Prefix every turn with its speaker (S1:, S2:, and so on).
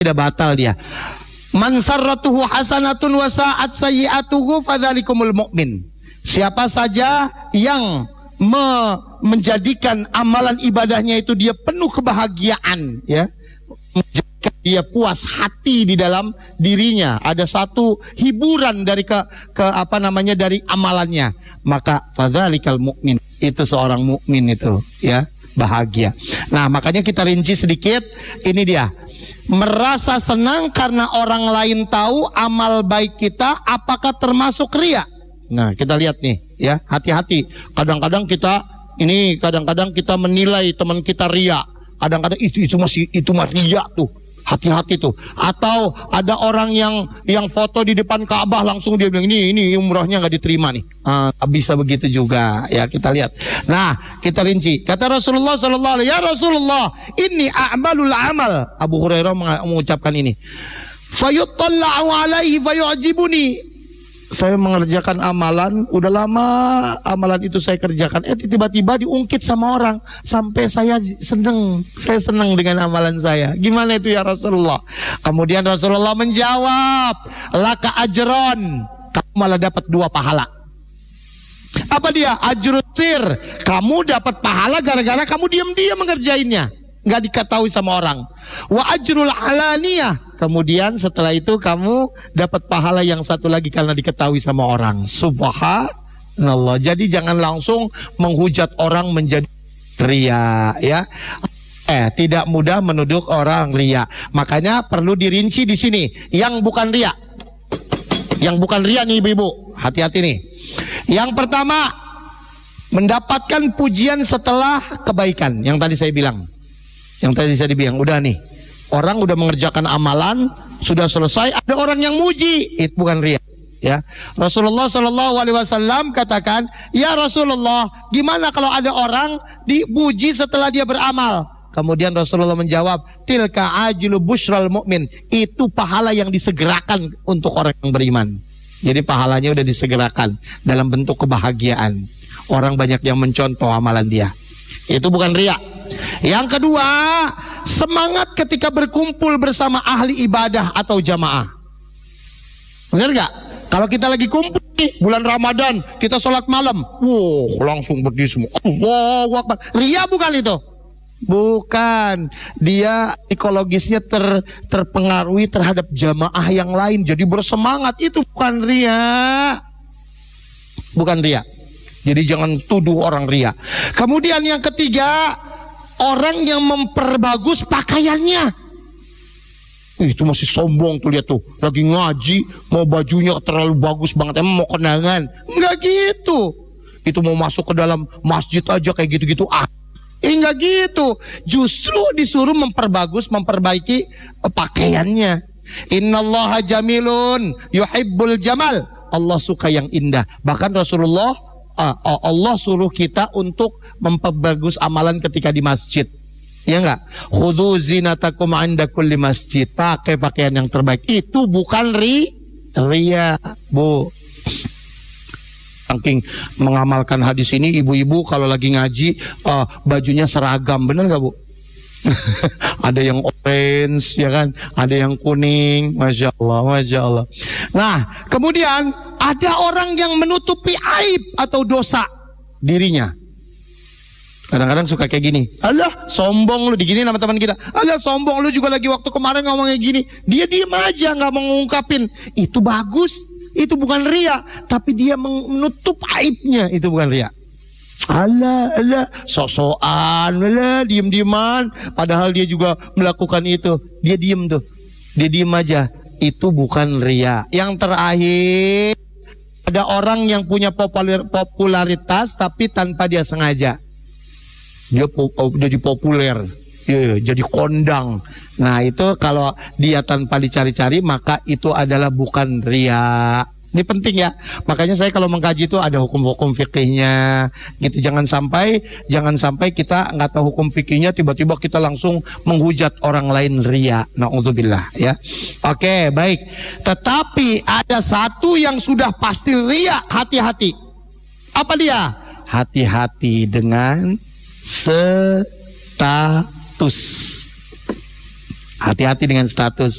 S1: tidak batal dia. Man sarratuhu hasanatun wa sa'at sayyi'atuhu fadzalikumul mu'min. Siapa saja yang menjadikan amalan ibadahnya itu dia penuh kebahagiaan, ya, menjadikan dia puas hati di dalam dirinya, ada satu hiburan dari dari amalannya, maka fadzalikal mu'min, itu seorang mukmin itu, ya, bahagia. Nah, makanya kita rinci sedikit, ini dia. Merasa senang karena orang lain tahu amal baik kita, apakah termasuk riya? Nah, kita lihat nih, ya, hati-hati. Kadang-kadang kita menilai teman kita riya. Kadang-kadang itu mah riya tuh. Hati-hati tuh. Atau ada orang yang foto di depan Ka'bah langsung dia bilang ini umrahnya nggak diterima nih. Bisa begitu juga, ya, kita lihat. Nah, kita rinci. Kata Rasulullah sallallahu alaihi wasallam, ya Rasulullah, inni a'malul amal. Abu Hurairah mengucapkan ini. Fayuttalla'u alaihi fayu'jibuni. Saya mengerjakan amalan, udah lama amalan itu saya kerjakan. Tiba-tiba diungkit sama orang, sampai saya senang dengan amalan saya. Gimana itu ya Rasulullah? Kemudian Rasulullah menjawab, laka ajron, kamu malah dapat 2 pahala. Apa dia? Ajrul sir, kamu dapat pahala gara-gara kamu diam-diam mengerjainnya, nggak diketahui sama orang. Wa ajrul alaniyah, kemudian setelah itu kamu dapat pahala yang satu lagi karena diketahui sama orang. Subhanallah. Jadi jangan langsung menghujat orang menjadi riya, ya. Tidak mudah menuduh orang riya. Makanya perlu dirinci di sini. Yang bukan riya. Yang bukan riya nih ibu-ibu, hati-hati nih. Yang pertama, mendapatkan pujian setelah kebaikan. Yang tadi saya bilang. Udah nih. Orang udah mengerjakan amalan, sudah selesai, ada orang yang muji, itu bukan riya, ya. Rasulullah Shallallahu Alaihi Wasallam katakan, ya Rasulullah, gimana kalau ada orang dipuji setelah dia beramal? Kemudian Rasulullah menjawab, tilka ajilu busyral mu'min, itu pahala yang disegerakan untuk orang yang beriman. Jadi pahalanya udah disegerakan dalam bentuk kebahagiaan. Orang banyak yang mencontoh amalan dia. Itu bukan riya. Yang kedua, semangat ketika berkumpul bersama ahli ibadah atau jamaah. Benar gak? Kalau kita lagi kumpul nih, bulan Ramadan, kita sholat malam, langsung berdiri semua, Allahu Akbar. Riya bukan itu? Bukan. Dia psikologisnya terpengaruhi terhadap jamaah yang lain, jadi bersemangat. Itu bukan riya. Bukan riya. Jadi jangan tuduh orang riya. Kemudian yang ketiga, orang yang memperbagus pakaiannya. Itu masih sombong tuh, lihat tuh. Lagi ngaji, mau bajunya terlalu bagus banget, emang mau kondangan. Enggak gitu. Itu mau masuk ke dalam masjid aja kayak gitu-gitu. Enggak gitu. Justru disuruh memperbaiki pakaiannya. Innallaha jamilun yuhibbul jamal. Allah suka yang indah. Bahkan Allah suruh kita untuk memperbagus amalan ketika di masjid. Ya enggak? Khudhu zinatakum 'inda kulli masjid. Pakai pakaian yang terbaik. Itu bukan riya, Bu. Saking mengamalkan hadis ini, ibu-ibu kalau lagi ngaji bajunya seragam, bener enggak, Bu? Ada yang orange, ya kan? Ada yang kuning. Masya Allah. Nah, kemudian ada orang yang menutupi aib atau dosa dirinya. Kadang-kadang suka kayak gini. Alah, sombong lu, digini sama teman kita. Alah, sombong lu juga lagi waktu kemarin ngomong kayak gini. Dia diem aja, nggak mau ngungkapin. Itu bagus. Itu bukan riya, tapi dia menutup aibnya. Itu bukan riya. Alah, sok-sokan, diem-dieman. Padahal dia juga melakukan itu. Dia diem tuh. Dia diem aja. Itu bukan riya. Yang terakhir, ada orang yang punya popularitas tapi tanpa dia sengaja. Dia jadi populer, jadi kondang. Nah, itu kalau dia tanpa dicari-cari, maka itu adalah bukan riya. Ini penting ya. Makanya saya kalau mengkaji itu ada hukum-hukum fikihnya gitu. Jangan sampai kita nggak tahu hukum fikihnya, tiba-tiba kita langsung menghujat orang lain riya. Na'udzubillah, ya. Oke, baik. Tetapi ada satu yang sudah pasti riya, hati-hati. Apa dia? Hati-hati dengan status. Hati-hati dengan status.